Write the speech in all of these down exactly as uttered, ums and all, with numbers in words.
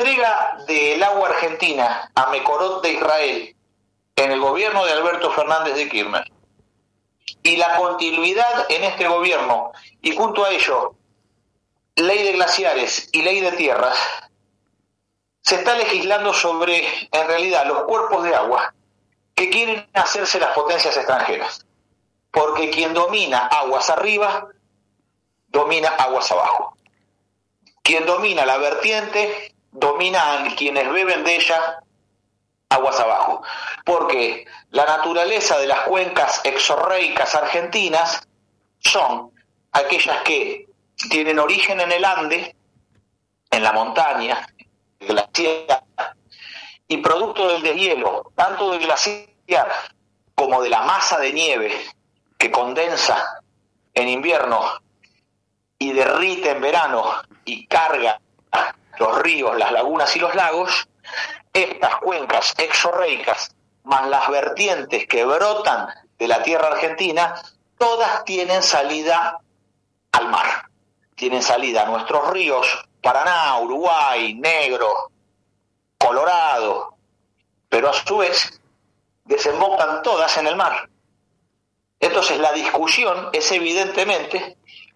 entrega del agua argentina a Mekorot de Israel en el gobierno de Alberto Fernández de Kirchner y la continuidad en este gobierno, y junto a ello ley de glaciares y ley de tierras, se está legislando sobre, en realidad, los cuerpos de agua que quieren hacerse las potencias extranjeras, porque quien domina aguas arriba, domina aguas abajo. Quien domina la vertiente, domina a quienes beben de ella aguas abajo, porque la naturaleza de las cuencas exorreicas argentinas son aquellas que tienen origen en el Ande, en la montaña, glaciar, y producto del deshielo, tanto del glaciar como de la masa de nieve que condensa en invierno y derrite en verano y carga los ríos, las lagunas y los lagos, estas cuencas exorreicas, más las vertientes que brotan de la tierra argentina, todas tienen salida al mar. Tienen salida a nuestros ríos, Paraná, Uruguay, Negro, Colorado, pero a su vez desembocan todas en el mar. Entonces la discusión es evidentemente,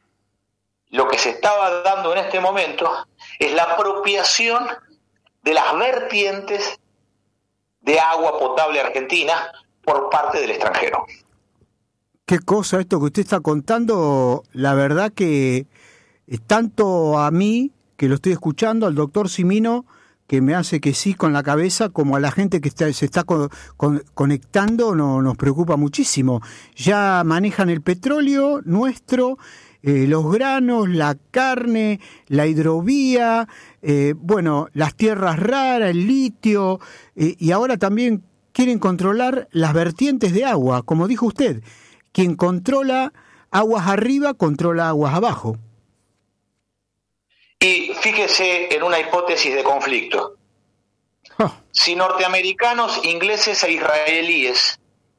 lo que se estaba dando en este momento, es la apropiación de las vertientes de agua potable argentina por parte del extranjero. Qué cosa esto que usted está contando, la verdad que tanto a mí, que lo estoy escuchando, al doctor Cimino, que me hace que sí con la cabeza, como a la gente que está, se está con, con, conectando, no, nos preocupa muchísimo. Ya manejan el petróleo nuestro, eh, los granos, la carne, la hidrovía, eh, bueno, las tierras raras, el litio, eh, y ahora también quieren controlar las vertientes de agua, como dijo usted. Quien controla aguas arriba, controla aguas abajo. Y fíjese en una hipótesis de conflicto. Oh. Si norteamericanos, ingleses e israelíes,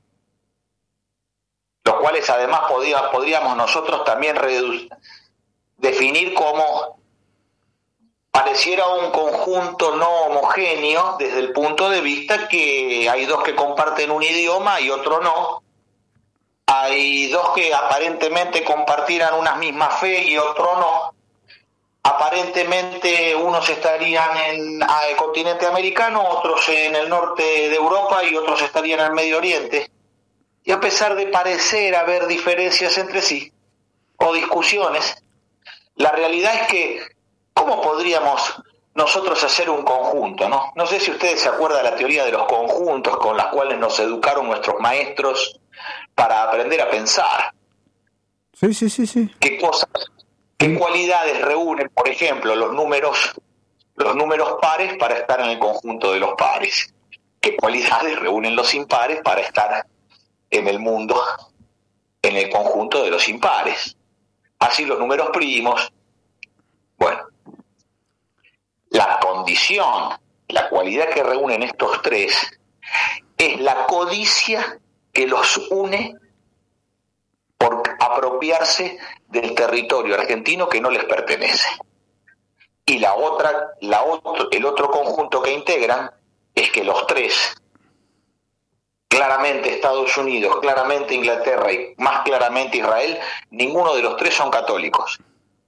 los cuales además podía, podríamos nosotros también redu- definir como pareciera un conjunto no homogéneo desde el punto de vista que hay dos que comparten un idioma y otro no, hay dos que aparentemente compartieran una misma fe y otro no, aparentemente unos estarían en el continente americano, otros en el norte de Europa y otros estarían en el Medio Oriente. Y a pesar de parecer haber diferencias entre sí, o discusiones, la realidad es que, ¿cómo podríamos nosotros hacer un conjunto, no? No sé si ustedes se acuerdan de la teoría de los conjuntos con las cuales nos educaron nuestros maestros para aprender a pensar. Sí, sí, sí, sí. ¿Qué cosas, qué cualidades reúnen, por ejemplo, los números, los números pares para estar en el conjunto de los pares? ¿Qué cualidades reúnen los impares para estar en el mundo, en el conjunto de los impares? Así los números primos. Bueno, la condición, la cualidad que reúnen estos tres es la codicia que los une por apropiarse del territorio argentino que no les pertenece. Y la otra, la otro, el otro conjunto que integran es que los tres, claramente Estados Unidos, claramente Inglaterra y más claramente Israel, ninguno de los tres son católicos.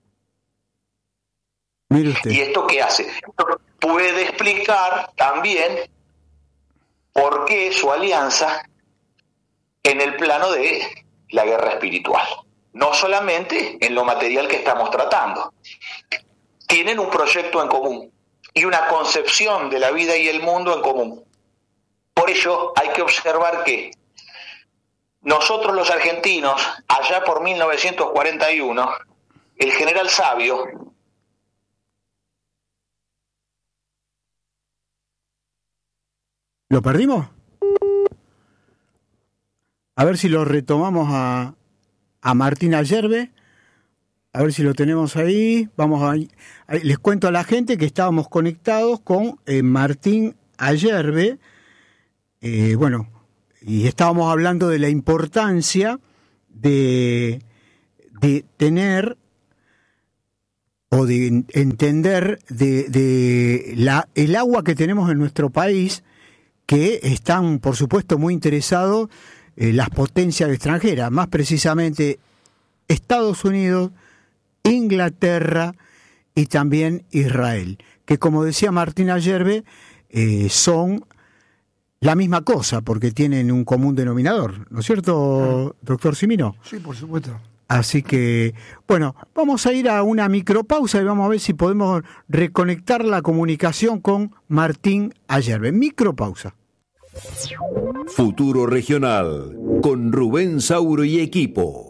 Mire usted. ¿Y esto qué hace? Esto puede explicar también por qué su alianza en el plano de la guerra espiritual, no solamente en lo material que estamos tratando. Tienen un proyecto en común y una concepción de la vida y el mundo en común. Por ello hay que observar que nosotros los argentinos, allá por mil novecientos cuarenta y uno, el general Sabio ¿Lo perdimos? A ver si lo retomamos a, a Martín Ayerbe. A ver si lo tenemos ahí. Vamos a, a, les cuento a la gente que estábamos conectados con eh, Martín Ayerbe. Eh, bueno, y estábamos hablando de la importancia de, de tener o de entender de, de la, el agua que tenemos en nuestro país, que están, por supuesto, muy interesados eh, las potencias extranjeras, más precisamente Estados Unidos, Inglaterra y también Israel, que, como decía Martín Ayerbe, eh, son la misma cosa, porque tienen un común denominador, ¿no es cierto, doctor Cimino? Sí, por supuesto. Así que, bueno, vamos a ir a una micropausa y vamos a ver si podemos reconectar la comunicación con Martín Ayerbe. Micropausa. Futuro Regional, con Rubén Sauro y equipo.